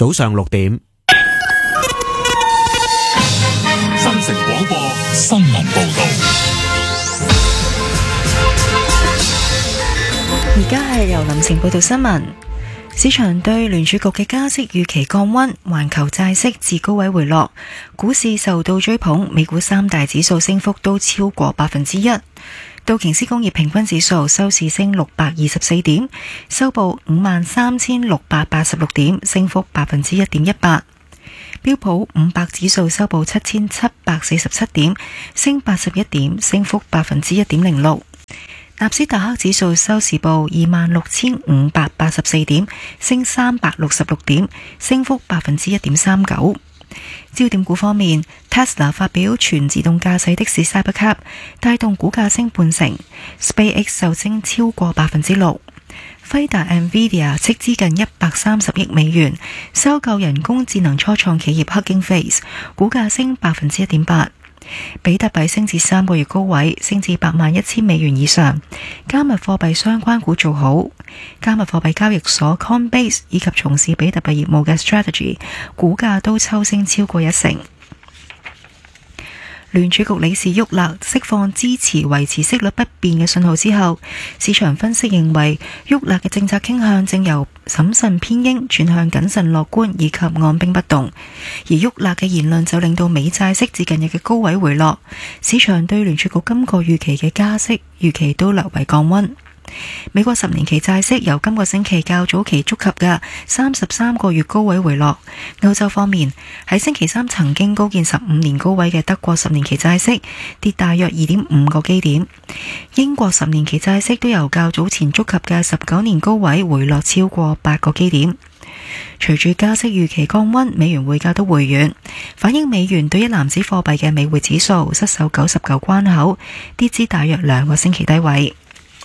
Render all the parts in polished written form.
早上6點。 新城廣播新聞報道。 而家係由林晴報道新聞。市場對聯儲局嘅加息預期降溫，環球債息自高位回落，股市受到追捧，美股三大指數升幅都超過1%。道瓊斯工業平均指數收市升624點，收報53,686點，升幅1.18%。標普500指數收報7,747點，升81點，升幅1.06%。納斯達克指數收市報26,584點，升366點，升幅1.39%。焦點股方面 ，Tesla 發表全自動駕駛的士 Cybercab， 帶動股價升半成 ，SpaceX 就升超過6%。輝達 Nvidia 斥資近130億美元收購人工智能初創企業 Hugging Face， 股價升1.8%。比特幣升至3個月高位，升至81,000美元以上。加密貨幣相關股做好，加密貨幣交易所 Coinbase 以及從事比特幣業務嘅 Strategy 股價都抽升超過1成。聯儲局理事沃勒釋放支持維持息率不變嘅信號之後，市場分析認為沃勒嘅政策傾向正由審慎偏鷹轉向謹慎樂觀以及按兵不動，而沃勒嘅言論就令到美債息至近日嘅高位回落，市場對聯儲局今個預期嘅加息預期都略為降溫。美國10年期債息由今個星期較早期觸及嘅33個月高位回落。歐洲方面，喺星期三曾經高見15年高位嘅德國10年期債息跌大約 2.5 個基點。英國10年期債息都由較早前觸及嘅19年高位回落超過8個基點。隨住加息預期降溫，美元匯價都回軟，反映美元對一籃子貨幣嘅美匯指數失守99關口，跌至大約2個星期低位。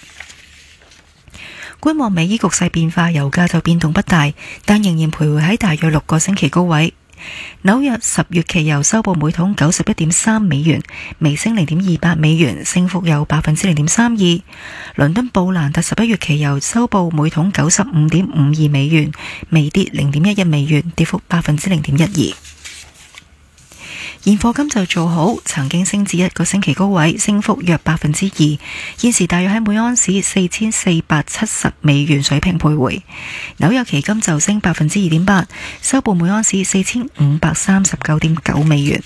觀望美伊局勢變化，油價就變動不大，但仍然徘徊喺大約6個星期高位。紐約10月期油收報每桶91.3美元，微升0.28美元，升幅有0.32%。倫敦布蘭特11月期油收報每桶95.52美元，微跌0.11美元，跌幅0.12%。現貨金就做好，曾經升至1個星期高位，升幅約2%，現時大約喺每盎司4470美元水平徘徊。紐約期金就升2.8%，收報每盎司4539.9美元。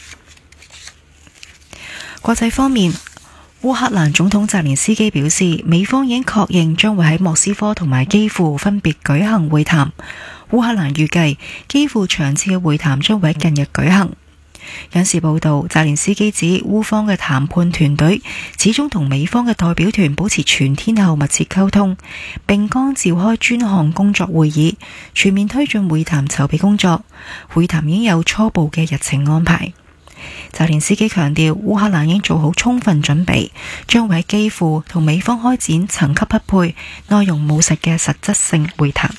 國際方面，烏克蘭總統澤連斯基表示，美方已經確認將會喺莫斯科同埋基輔分別舉行會談。烏克蘭預計基輔場次嘅會談將會喺近日舉行。央視報道，澤連斯基指烏方嘅談判團隊始終同美方嘅代表團保持全天候密切溝通，並剛召開專項工作會議，全面推進會談籌備工作。會談已經有初步嘅日程安排。澤連斯基強調，烏克蘭已經做好充分準備，將會喺基輔同美方開展層級匹配、內容務實嘅實質性會談。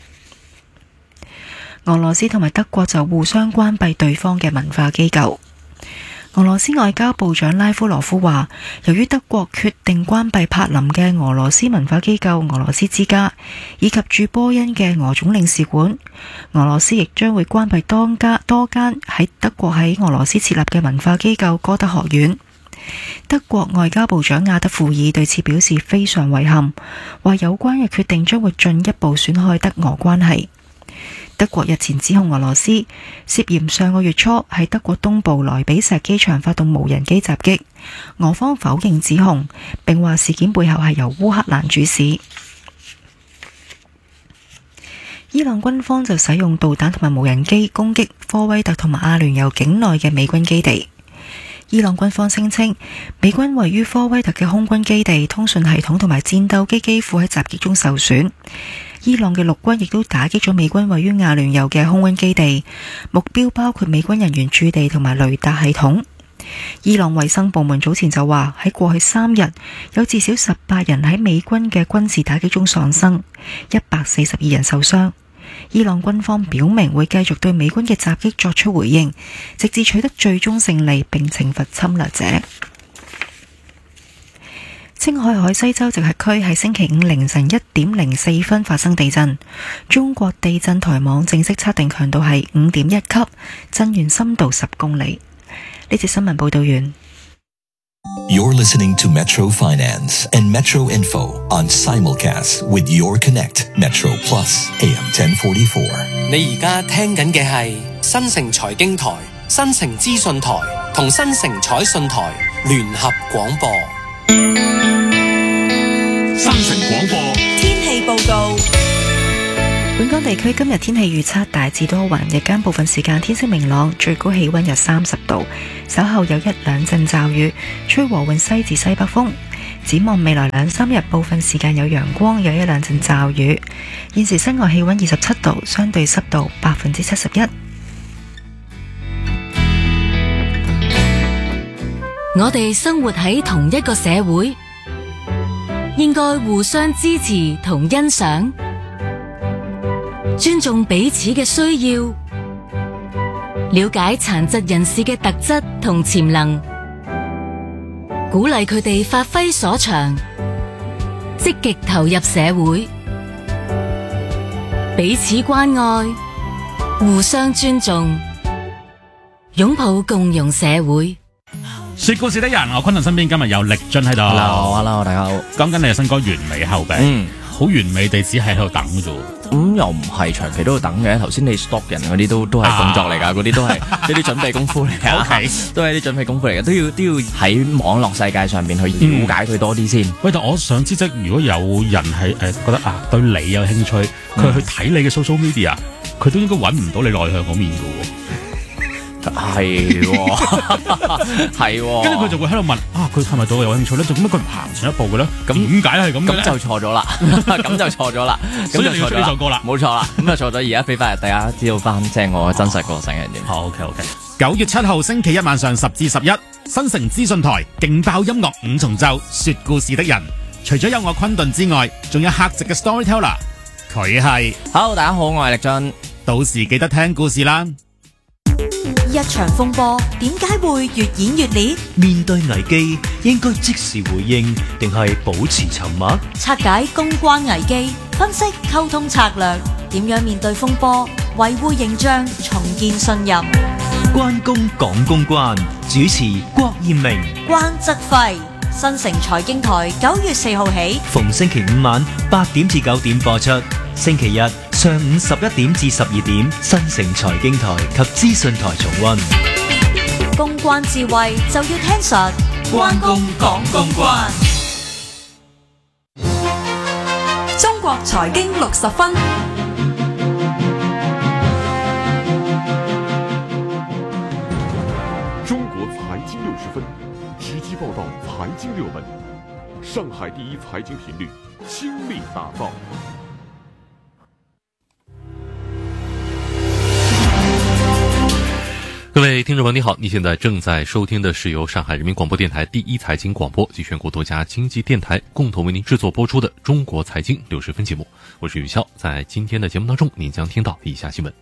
俄羅斯同埋德國就互相關閉對方嘅文化機構。俄羅斯外交部長拉夫羅夫話，由於德國決定關閉柏林嘅俄羅斯文化機構俄羅斯之家，以及駐波恩嘅俄總領事館，俄羅斯亦將會關閉多間喺德國喺俄羅斯設立嘅文化機構歌德學院。德國外交部長亞德富爾對此表示非常遺憾，話有關嘅決定將會進一步損害德俄關係。德國日前指控俄羅斯涉嫌上個月初喺德國東部萊比錫機場發動無人機襲擊，俄方否認指控，並話事件背後係由烏克蘭主使。伊朗軍方就使用導彈同埋無人機攻擊科威特同埋阿聯酋境內嘅美軍基地。伊朗軍方聲稱，美軍位於科威特嘅空軍基地、通訊系統同埋戰鬥機幾乎喺襲擊中受損。伊朗嘅陸軍亦都打擊咗美軍位於阿聯酋嘅空軍基地，目標包括美軍人員駐地同埋雷達系統。伊朗衛生部門早前就話，喺過去3日有至少18人喺美軍嘅軍事打擊中喪生，142人受傷。伊朗軍方表明會繼續對美軍嘅襲擊作出回應，直至取得最終勝利並懲罰侵略者。 青海海西州直轄區喺星期五凌晨1點04分發生地震，中國地震台網正式測定強度係5.1級，震源深度10公里。呢節新聞報道完。 You're listening to Metro Finance and Metro Info on simulcast with Your Connect Metro Plus AM 1044。 你而家聽緊嘅係新城財經台、新城資訊台同新城彩訊台聯合廣播。 新城廣播天氣報告。 本港地區今日天氣預測大致多雲，日間部分時間天色明朗，最高氣溫約30度，稍後有1-2陣驟雨，吹和緩西至西北風。展望未來2-3日，部分時間有陽光，有1-2陣驟雨。現時室外氣溫27度，相對濕度71%。 我哋生活喺同一個社會，應該互相支持同欣賞，尊重彼此嘅需要，了解殘疾人士嘅特質同潛能，鼓勵佢哋發揮所長，積極投入社會，彼此關愛，互相尊重，擁抱共融社會。 說故事的人，我昆頓身邊今日有力俊喺度。 Hello， 大家好。 講緊你嘅新歌《完美後備》，好完美地只係喺度等啫。 又唔係長期都要等嘅。頭先你 stop 人嗰啲都係工作嚟㗎，嗰啲都係一啲準備功夫嚟㗎。 OK， 都係啲準備功夫嚟嘅，都要喺網絡世界上邊去了解佢多啲先。 喂，但我想知即如果有人係覺得對你有興趣，佢去睇你嘅 social media， 佢都應該揾唔到你內向嗰面㗎喎。 係喎， 跟住佢就會喺度問佢係咪對我有興趣咧？做乜佢唔行前一步嘅咧？咁點解係咁嘅咧？ 咁就錯咗啦，咁就錯咗啦。 所以你要出呢首歌啦， 冇錯啦。咁就錯咗，而家俾翻大家知道翻，即係我真實個性係點。 好 OK。9月7號星期一晚上10至11，新城資訊台勁爆音樂5重奏，說故事的人。除咗有我昆頓之外，仲有客席嘅 storyteller， 佢係。 Hello， 大家好，我係力俊。 到時記得聽故事啦。 一場風波點解會越演越烈？ 面對危機應該即時回應定係保持沉默？ 拆解公關危機，分析溝通策略，點樣面對風波，維護形象，重建信任。 關公講公關，主持郭艷明、 關則輝。新城財經台9月4號起， 逢星期5晚8點至9點播出，星期日上午11點至12點，新城財經台及資訊台重溫。 公關智慧就要聽實，關公講公關。 中國財經60分。 中國財經60分，直擊報道財經熱門，上海第一財經頻率，傾力打造。 各位听众朋友，你好！你现在正在收听的是由上海人民广播电台第一财经广播及全国多家经济电台共同为您制作播出的《中国财经60分》节目，我是宇潇。在今天的节目当中，您将听到以下新闻：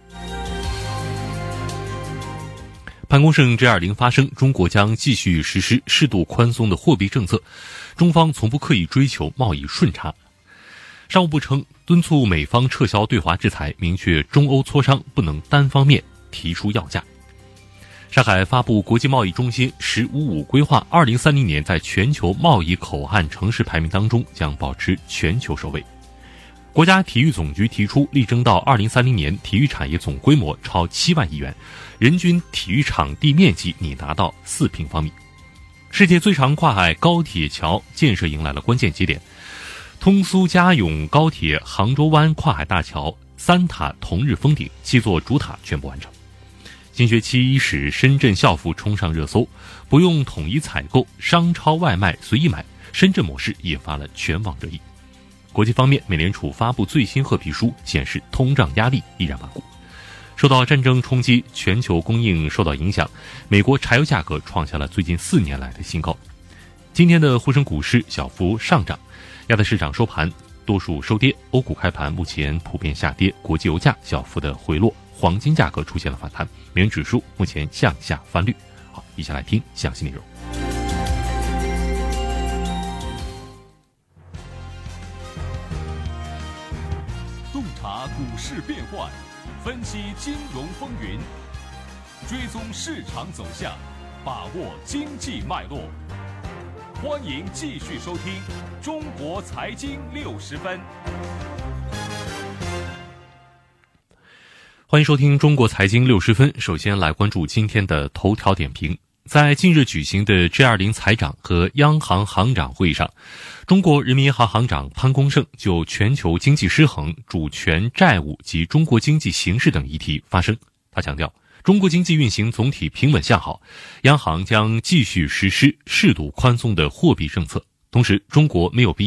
潘功胜 G20 发生，中国将继续实施适度宽松的货币政策，中方从不刻意追求贸易顺差。商务部称，敦促美方撤销对华制裁，明确中欧磋商不能单方面提出要价。上海发布国际贸易中心“15+5”规划，2030年在全球贸易口岸城市排名当中将保持全球首位。国家体育总局提出，力争到2030年体育产业总规模超7万亿元，人均体育场地面积拟达到4平方米。世界最长跨海高铁桥建设迎来了关键节点，通苏嘉甬高铁杭州湾跨海大桥3塔同日封顶，7座主塔全部完成。新学期使深圳校服冲上热搜，不用统一采购，商超外卖随意买，深圳模式引发了全网热议。国际方面，美联储发布最新褐皮书，显示通胀压力依然顽固。受到战争冲击，全球供应受到影响，美国柴油价格创下了最近4年来的新高。今天的沪深股市小幅上涨，亚太市场收盘多数收跌，欧股开盘目前普遍下跌，国际油价小幅的回落，黄金价格出现了反弹，美元指数目前向下翻绿。好，一起来听详细内容。 势变幻，分析金融风云，追踪市场走向，把握经济脉络。欢迎继续收听《中国财经60分》。 欢迎收听《中国财经60分》。首先来关注今天的头条点评。在近日举行的 G20 财长和央行行长会议上，中国人民银行行长潘功胜就全球经济失衡、主权债务及中国经济形势等议题发声。他强调，中国经济运行总体平稳向好，央行将继续实施适度宽松的货币政策，同时中国没有必